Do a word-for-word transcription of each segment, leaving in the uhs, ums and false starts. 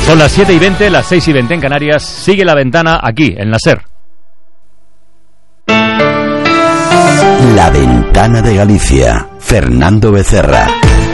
Son las siete y veinte, las seis y veinte en Canarias. Sigue La Ventana aquí, en la SER. La Ventana de Galicia. Fernando Becerra.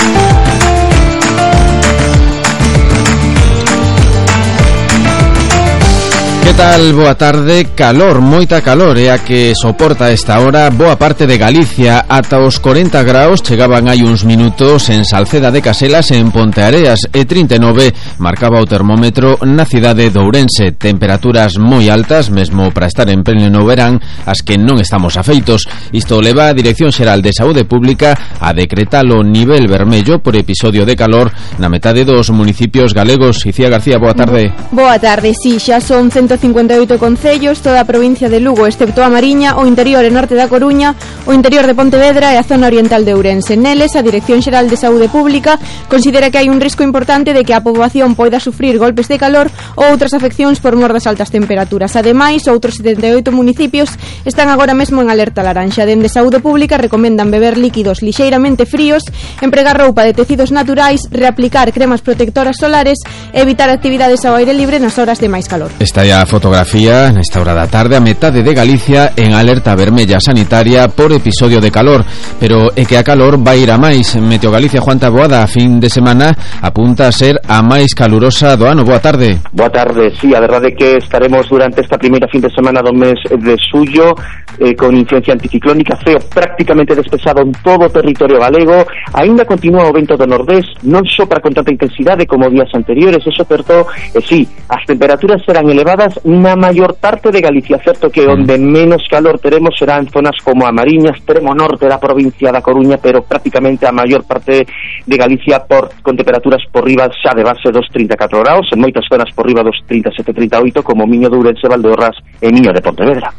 Que tal? Boa tarde. Calor, moita calor é a que soporta esta hora boa parte de Galicia. Ata os corenta graus chegaban hai uns minutos en Salceda de Caselas, en Ponteareas, e trinta e nove marcaba o termómetro na cidade de Ourense. Temperaturas moi altas, mesmo para estar en pleno verán, as que non estamos afeitos. Isto leva a Dirección Xeral de Saúde Pública a decretar o nivel vermello por episodio de calor na metade dos municipios galegos. Icía García, boa tarde. Boa tarde, si, xa son ciento cincuenta e oito concellos, toda a provincia de Lugo, excepto a Mariña, o interior e norte da Coruña, o interior de Pontevedra e a zona oriental de Ourense. Neles, a Dirección Xeral de Saúde Pública considera que hai un risco importante de que a poboación poida sufrir golpes de calor ou outras afeccións por mor das altas temperaturas. Ademais, outros setenta e oito municipios están agora mesmo en alerta laranxa. Dende Saúde Pública recomendan beber líquidos lixeiramente fríos, empregar roupa de tecidos naturais, reaplicar cremas protectoras solares e evitar actividades ao aire libre nas horas de máis calor. Esta é a fotografía nesta hora da tarde, a metade de Galicia en alerta vermella sanitaria por episodio de calor, pero é que a calor vai ir a máis. Meteo Galicia, Juan Taboada, a fin de semana apunta a ser a máis calurosa do ano. Boa tarde. Boa tarde, sí, a verdade é que estaremos durante esta primeira fin de semana do mes de xullo eh, con influencia anticiclónica, ceo prácticamente despexado en todo o territorio galego. Aínda continúa o vento do nordés, non sopra con tanta intensidade como días anteriores, eso certo, e sí, as temperaturas serán elevadas na maior parte de Galicia, certo que onde menos calor teremos será en zonas como a Mariña, extremo norte da provincia da Coruña, pero prácticamente a maior parte de Galicia por, con temperaturas por riba xa de base dos trinta e catro graus, en moitas zonas por riba dos trinta e sete, trinta e oito, como Miño de Ourense, Valdeorras e Miño de Pontevedra.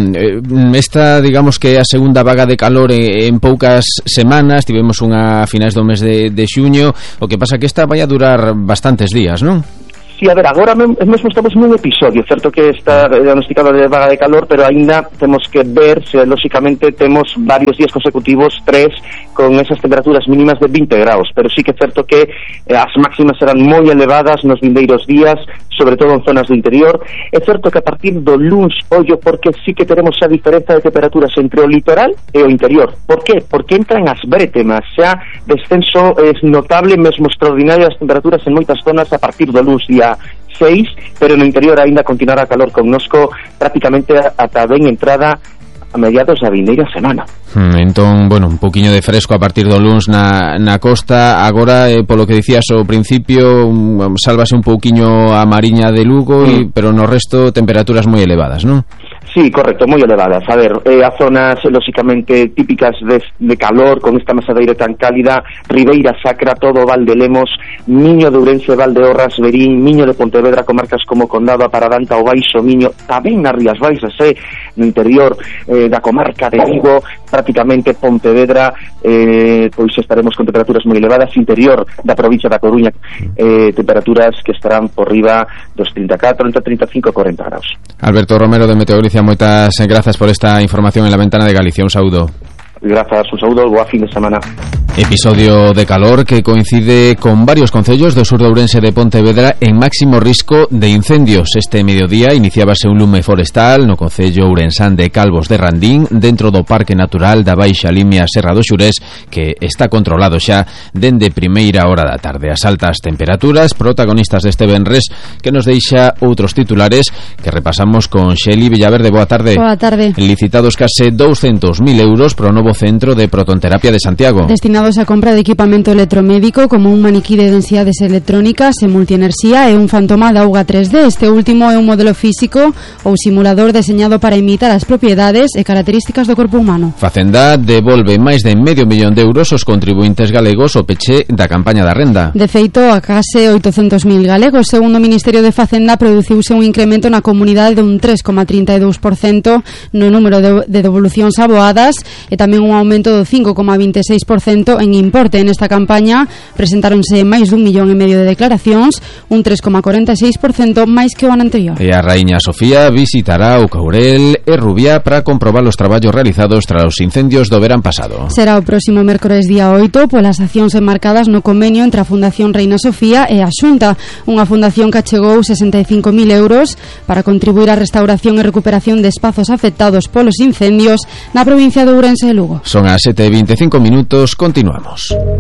Esta, digamos que é a segunda vaga de calor en poucas semanas, tivemos unha a finais do mes de, de xuño, o que pasa que esta vai a durar bastantes días, non? Sí, a ver, agora mesmo estamos nun episodio, certo que está diagnosticado de vaga de calor, pero aínda temos que ver se, lóxicamente, temos varios días consecutivos, tres, con esas temperaturas mínimas de vinte graus, pero sí que é certo que eh, as máximas serán moi elevadas nos vindeiros días, sobre todo en zonas do interior. É certo que a partir do luns, ollo, porque sí que teremos xa diferenza de temperaturas entre o litoral e o interior. Por qué? Porque entran as brétemas, xa descenso é notable, mesmo extraordinario as temperaturas en moitas zonas a partir do luns día seis, pero no interior aínda continuará calor connosco prácticamente ata ben entrada a mediados da vindeira semana. Entón, bueno, un poquinho de fresco a partir do luns na, na costa. Agora, eh, polo que dicías ao principio, um, sálvase un pouquiño a Mariña de Lugo, mm. e, pero no resto temperaturas moi elevadas, non? Sí, correcto, moi elevadas. A ver, eh, a zonas, lóxicamente, típicas de, de calor, con esta masa de aire tan cálida, Ribeira Sacra, todo Val de Lemos, Miño de Ourense, Valdeorras, Verín, Miño de Pontevedra, comarcas como Condado, a Paradanta, o Baixo Miño, tamén nas Rías Baixas, eh, no interior eh, da comarca de Vigo, prácticamente Pontevedra, eh, pois estaremos con temperaturas moi elevadas, interior da provincia da Coruña, eh, temperaturas que estarán por riba dos trinta e catro, entre trinta e cinco e corenta graus. Alberto Romero, de Meteo Galicia, moitas grazas por esta información en La Ventana de Galicia. Un saúdo. Grazas, un saúdo, boa fin de semana. Episodio de calor que coincide con varios concellos do sur de Ourense de Pontevedra en máximo risco de incendios. Este mediodía iniciábase un lume forestal no concello ourensán de Calvos de Randín, dentro do Parque Natural da Baixa Limia Serra do Xurés, que está controlado xa dende primeira hora da tarde. As altas temperaturas, protagonistas deste venres, que nos deixa outros titulares que repasamos con Xeli Villaverde. Boa tarde. Boa tarde. Licitados case douscentos mil euros para o novo centro de protonterapia de Santiago. Destinado a compra de equipamento electromédico como un maniquí de densidades electrónicas e multienerxía e un fantoma de auga tres D. Este último é un modelo físico ou simulador deseñado para imitar as propiedades e características do corpo humano. Facenda devolve máis de medio millón de euros aos contribuintes galegos o peche da campaña da renda. De feito, a case oitocentos mil galegos. Segundo o Ministerio de Facenda, produciuse un incremento na comunidade dun tres coma trinta e dous por cento no número de, de devolucións aboadas e tamén un aumento do cinco coma vinte e seis por cento dinheiro en importe. Nesta campaña presentáronse máis dun millón e medio de declaracións, un tres coma cuarenta e seis por cento máis que o ano anterior. E a raíña Sofía visitará o Courel e Rubiá para comprobar os traballos realizados tras os incendios do verán pasado. Será o próximo mércores día oito polas accións enmarcadas no convenio entre a Fundación Reina Sofía e a Xunta, unha fundación que achegou sesenta e cinco mil euros para contribuir á restauración e recuperación de espazos afectados polos incendios na provincia de Ourense e Lugo. Son as sete e vinte e cinco minutos, continuamos.